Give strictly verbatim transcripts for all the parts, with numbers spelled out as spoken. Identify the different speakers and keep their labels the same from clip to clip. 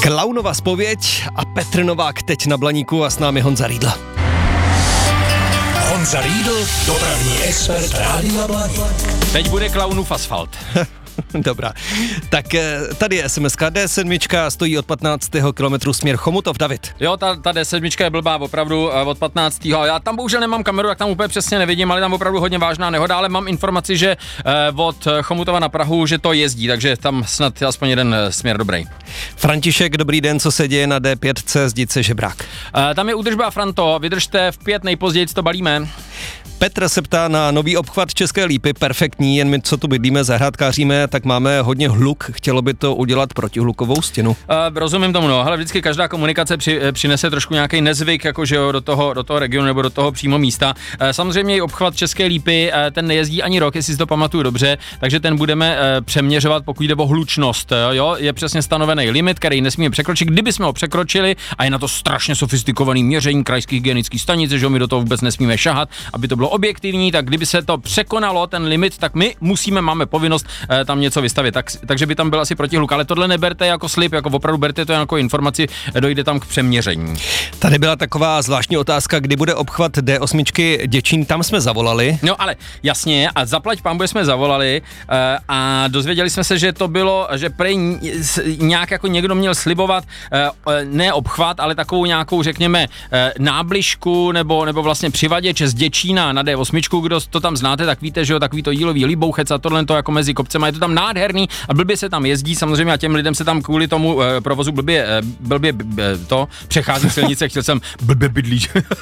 Speaker 1: Klaunova zpověď a Petr Novák teď na Blaníku a s námi Honza Riedl.
Speaker 2: Honza Riedl, dopravní expert Rádia Blaník.
Speaker 3: Teď bude klaunův asfalt.
Speaker 1: Dobrá, tak tady je es em es ka dé sedm, stojí od patnáctého kilometru směr Chomutov. David.
Speaker 3: Jo, ta, ta dé sedm je blbá opravdu od patnáctého Já tam bohužel nemám kameru, tak tam úplně přesně nevidím, ale tam opravdu hodně vážná nehoda, ale mám informaci, že od Chomutova na Prahu, že to jezdí, takže tam snad aspoň jeden směr dobrý.
Speaker 1: František, dobrý den, co se děje na dé pět Zdice Žebrák?
Speaker 3: Tam je údržba, Franto, vydržte, v pět nejpozději to balíme.
Speaker 1: Petr se ptá na nový obchvat České Lípy, perfektní, jen my, co tu bydlíme, zahrádkáříme, tak máme hodně hluk, chtělo by to udělat protihlukovou stěnu. Uh,
Speaker 3: rozumím tomu, no, ale vždycky každá komunikace při, přinese trošku nějaký nezvyk, jakože jo, do toho, do toho regionu nebo do toho přímo místa. Uh, samozřejmě i obchvat České Lípy, uh, ten nejezdí ani rok, jestli si to pamatuju dobře, takže ten budeme uh, přeměřovat, pokud jde o hlučnost, uh, jo, je přesně stanovený limit, který nesmíme překročit, kdyby jsme ho překročili, a je na to strašně sofistikovaný měření krajských hygienických stanic, že my do toho vůbec nesmíme šahat, aby to bylo objektivní, tak kdyby se to překonalo, ten limit, tak my musíme, máme povinnost e, tam něco vystavit. Tak, takže by tam byl asi protihluk, ale tohle neberte jako slib, jako opravdu berte to jako informaci, dojde tam k přeměření.
Speaker 1: Tady byla taková zvláštní otázka, kdy bude obchvat dé osm Děčín, tam jsme zavolali.
Speaker 3: No ale jasně, a zaplať pánbuje jsme zavolali e, a dozvěděli jsme se, že to bylo, že prej nějak jako někdo měl slibovat e, ne obchvat, ale takovou nějakou, řekněme, e, nábližku nebo, nebo vlastně přivaděč z Děčína na dé osm, kdo to tam znáte, tak víte, že jo, takový to jílový líbouchec a tohle to jako mezi kopcema, je to tam nádherný a blbě se tam jezdí, samozřejmě a těm lidem se tam kvůli tomu e, provozu blbě, e, blbě e, to přechází silnice, chtěl jsem blbě bydlí,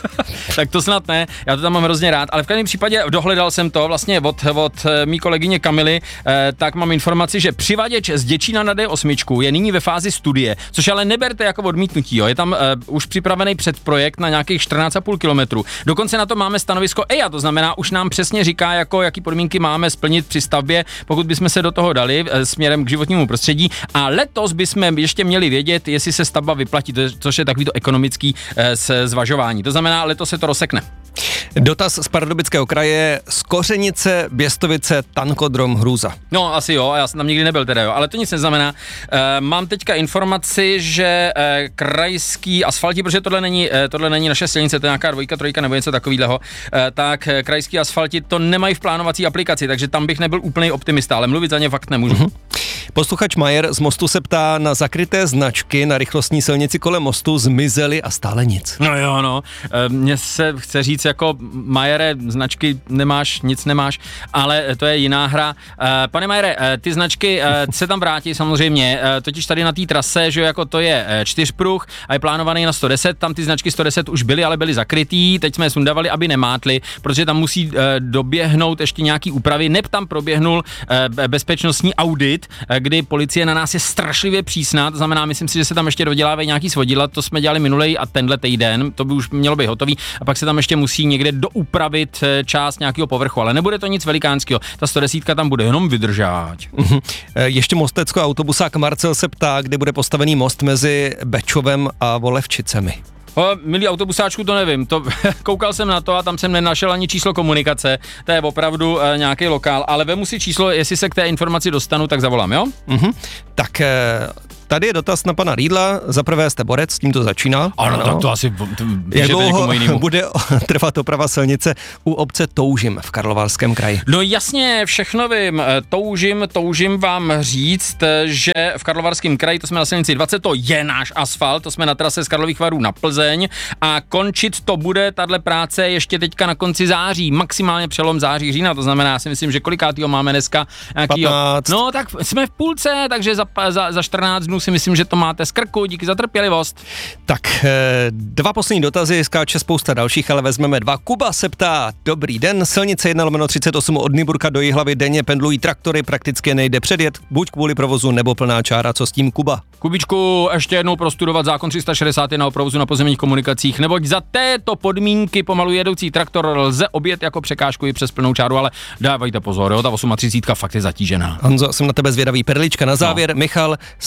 Speaker 3: tak to snad ne, já to tam mám hrozně rád, ale v každém případě dohledal jsem to vlastně od, od mý kolegyně Kamily, e, tak mám informaci, že přivaděč z Děčína na dé osm je nyní ve fázi studie, což ale neberte jako odmítnutí, jo, je tam e, už připravený předprojekt na nějakých čtrnáct a půl kilometru, dokonce na to máme stanovisko E I A, to znamená, už nám přesně říká, jako jaký podmínky máme splnit při stavbě, pokud bychom se do toho dali e, směrem k životnímu prostředí. A letos bychom ještě měli vědět, jestli se stavba vyplatí, což je takový to ekonomický e, zvažování. To znamená, letos se to rozsekne.
Speaker 1: Dotaz z Pardubického kraje, Skořenice, Běstovice, tankodrom Hrůza.
Speaker 3: No asi jo, já jsem tam nikdy nebyl teda jo, ale to nic neznamená. E, mám teďka informaci, že e, krajský asfalti, protože tohle není, e, tohle není naše silnice, to je nějaká dvojka, trojka nebo něco takového, e, tak e, krajský asfalti to nemají v plánovací aplikaci, takže tam bych nebyl úplný optimista, ale mluvit za ně fakt nemůžu. Mm-hmm.
Speaker 1: Posluchač Majer z Mostu se ptá na zakryté značky na rychlostní silnici kolem mostu, zmizely a stále nic.
Speaker 3: No jo, no, e, mně se chce říct jako Majere, značky nemáš, nic nemáš, ale to je jiná hra. E, pane Majere, e, ty značky e, se tam vrátí samozřejmě, e, totiž tady na té trase, že jako to je e, čtyřpruh a je plánovaný na sto deset, tam ty značky sto deset už byly, ale byly zakrytý, teď jsme je sundavali, aby nemátli, protože tam musí e, doběhnout ještě nějaký úpravy, neb tam proběhnul e, bezpečnostní audit, e, kdy policie na nás je strašlivě přísná, to znamená, myslím si, že se tam ještě dodělávají nějaký svodidla, to jsme dělali minulej a tenhle týden, to by už mělo být hotový, a pak se tam ještě musí někde doupravit část nějakého povrchu, ale nebude to nic velikánského. Ta sto deset tam bude jenom vydržáč.
Speaker 1: Uh-huh. Ještě Mostecko autobusák Marcel se ptá, kde bude postavený most mezi Bečovem a Volevčicemi.
Speaker 3: O, milý autobusáčku, to nevím, to, koukal jsem na to a tam jsem nenašel ani číslo komunikace, to je opravdu e, nějaký lokál, ale vemu si číslo, jestli se k té informaci dostanu, tak zavolám, jo?
Speaker 1: Uh-huh. Tak e, tady je dotaz na pana Riedla, za prvé jste borec, s tím to začíná.
Speaker 3: Ano, tak to asi
Speaker 1: Jak dlouho bude trvat oprava silnice u obce Toužim v Karlovarském kraji?
Speaker 3: No jasně, všechno vím, toužím, toužím vám říct, že v Karlovarském kraji, to jsme na silnici dvacet, to je náš asfalt, to jsme na trase z Karlových Varů na Plzeň a končit to bude tahle práce ještě teďka na konci září, maximálně přelom září, října, to znamená, já si myslím, že kolikátýho máme dneska? Nějakýho,
Speaker 1: patnáct.
Speaker 3: No tak jsme v půlce, takže za, za, za čtrnáct dnů si myslím, že to máte z krku, díky za trpělivost.
Speaker 1: Tak dva poslední dotazy, skáče spousta dalších, ale vezmeme dva. Kuba se ptá, dobrý den, silnice jedna lomeno třicet osm od Nyburka do Jihlavy denně pendlují traktory, prakticky nejde předjet, buď kvůli provozu nebo plná čára, co s tím, Kuba?
Speaker 3: Kubičku, ještě jednou prostudovat zákon tři sta šedesát na o provozu na pozemních komunikacích, neboť za této podmínky pomalu jedoucí traktor lze objet jako překážku i přes plnou čáru, ale dávajte pozor, jo, ta třicet osm fakt je zatížená.
Speaker 1: Honzo, jsem na tebe zvědavý, perlička na závěr. No. Michal, ztratil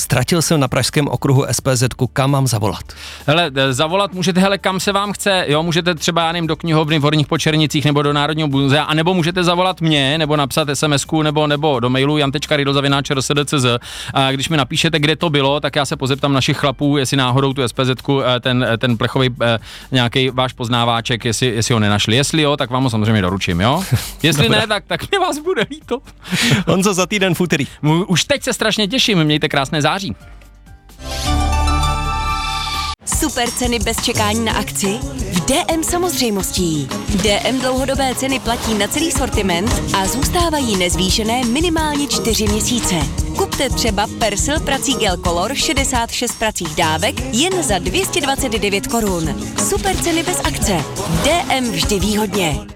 Speaker 1: jsem na pražském okruhu S P Z ku, kam mám zavolat?
Speaker 3: Hele, zavolat můžete, hele, kam se vám chce, jo, můžete třeba, já nevím, do knihovny v Horních Počernicích nebo do Národního muzea, anebo můžete zavolat mě, nebo napsat SMSku, nebo, nebo do mailu jan tečka rydl zavináč r s d c z. A když mi napíšete, kde to bylo, tak já se pozeptám našich chlapů, jestli náhodou tu SPZku, ten, ten plechový nějaký váš poznáváček, jestli, jestli ho nenašli. Jestli jo, tak vám ho samozřejmě doručím, jo? Jestli ne, tak, tak mě vás bude líto.
Speaker 1: Honzo, za týden v úterý.
Speaker 3: Už teď se strašně těším, mějte krásné září.
Speaker 4: Super ceny bez čekání na akci? V D M samozřejmostí. D M dlouhodobé ceny platí na celý sortiment a zůstávají nezvýšené minimálně čtyři měsíce. Kupte třeba Persil prací gel Color šedesát šest pracích dávek jen za dvě stě dvacet devět korun. Super ceny bez akce. D M vždy výhodně.